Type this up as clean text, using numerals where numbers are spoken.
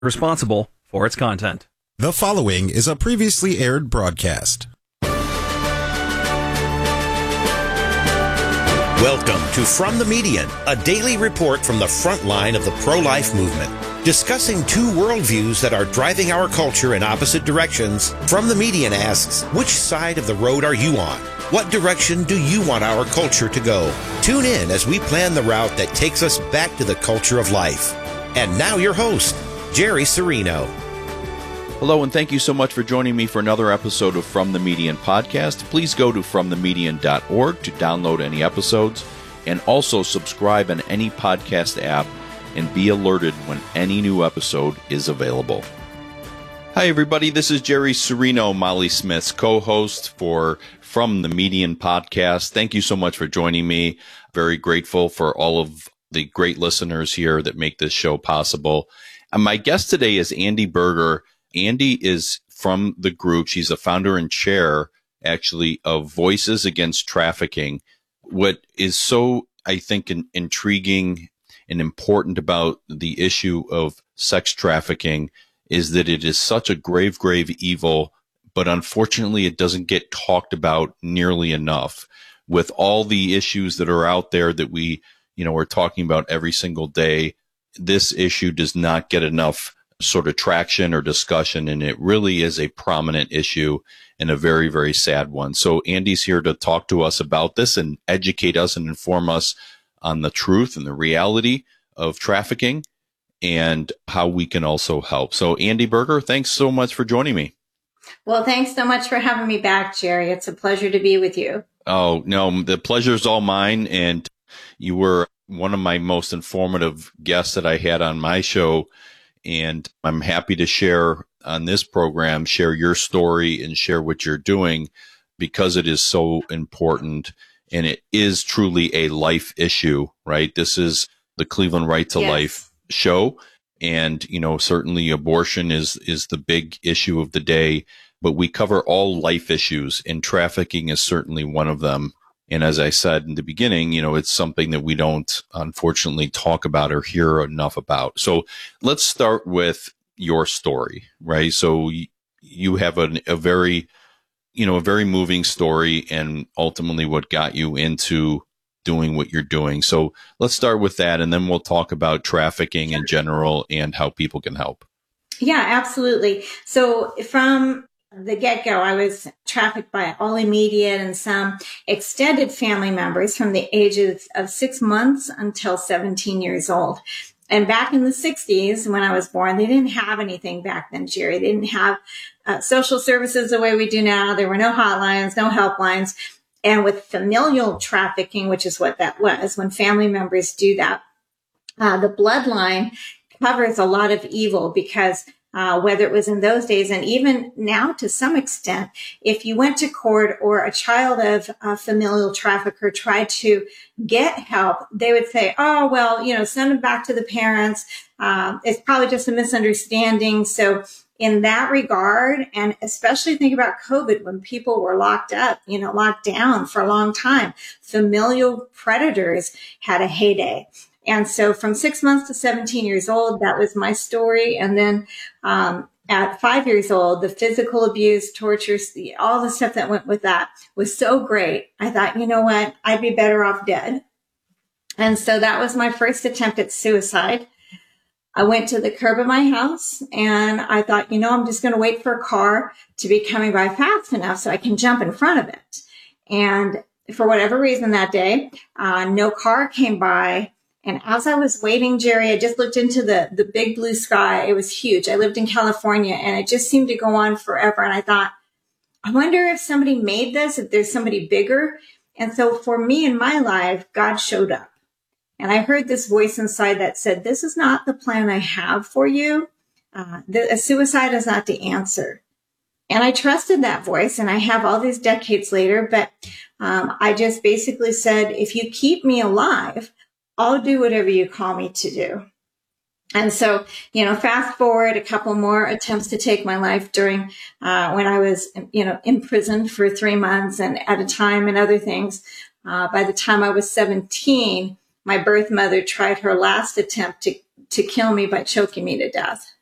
responsible for its content. The following is a previously aired broadcast. Welcome to From the Median, a daily report from the front line of the pro-life movement. Discussing two worldviews that are driving our culture in opposite directions, From the Median asks, which side of the road are you on? What direction do you want our culture to go? Tune in as we plan the route that takes us back to the culture of life. And now your host, Jerry Serino. Hello, and thank you so much for joining me for another episode of From the Median podcast. Please go to fromthemedian.org to download any episodes, and also subscribe on any podcast app and be alerted when any new episode is available. Hi, everybody. This is Jerry Serino, Molly Smith's co-host for From the Median podcast. Thank you so much for joining me. Very grateful for all of the great listeners here that make this show possible. And my guest today is Andy Berger. Andy is from the group. She's the founder and chair, actually, of Voices Against Trafficking. What is so, I think, intriguing and important about the issue of sex trafficking is that it is such a grave, grave evil, but unfortunately it doesn't get talked about nearly enough. With all the issues that are out there that we're talking about every single day, this issue does not get enough sort of traction or discussion, and it really is a prominent issue and a very, very sad one. So Andy's here to talk to us about this and educate us and inform us on the truth and the reality of trafficking and how we can also help. So Andy Berger, thanks so much for joining me. Well, thanks so much for having me back, Jerry. It's a pleasure to be with you. Oh, no, the pleasure's all mine. And you were one of my most informative guests that I had on my show. And I'm happy to share on this program, share your story and share what you're doing because it is so important. And it is truly a life issue, right? This is the Cleveland Right to Life show. And, certainly abortion is the big issue of the day, but we cover all life issues, and trafficking is certainly one of them. And as I said in the beginning, it's something that we don't unfortunately talk about or hear enough about. So let's start with your story, right? So you have a very moving story, and ultimately what got you into doing what you're doing. So let's start with that, and then we'll talk about trafficking in general and how people can help. Yeah, absolutely. So from the get-go, I was trafficked by all immediate and some extended family members from the ages of 6 months until 17 years old. And back in the 60s, when I was born, they didn't have anything back then, Jerry. They didn't have social services the way we do now. There were no hotlines, no helplines. And with familial trafficking, which is what that was, when family members do that, the bloodline covers a lot of evil because whether it was in those days and even now to some extent, if you went to court or a child of a familial trafficker tried to get help, they would say, oh, well, send them back to the parents. It's probably just a misunderstanding. So in that regard, and especially think about COVID when people were locked up, locked down for a long time, familial predators had a heyday. And so from 6 months to 17 years old, that was my story. And then at 5 years old, the physical abuse, torture, all the stuff that went with that was so great. I thought, you know what, I'd be better off dead. And so that was my first attempt at suicide. I went to the curb of my house and I thought, I'm just going to wait for a car to be coming by fast enough so I can jump in front of it. And for whatever reason that day, no car came by. And as I was waiting, Jerry, I just looked into the big blue sky. It was huge. I lived in California and it just seemed to go on forever. And I thought, I wonder if somebody made this, if there's somebody bigger. And so for me in my life, God showed up. And I heard this voice inside that said, this is not the plan I have for you. A suicide is not the answer. And I trusted that voice, and I have all these decades later, but I just basically said, if you keep me alive, I'll do whatever you call me to do. And so, fast forward a couple more attempts to take my life during when I was, imprisoned for 3 months and at a time and other things. By the time I was 17, my birth mother tried her last attempt to kill me by choking me to death.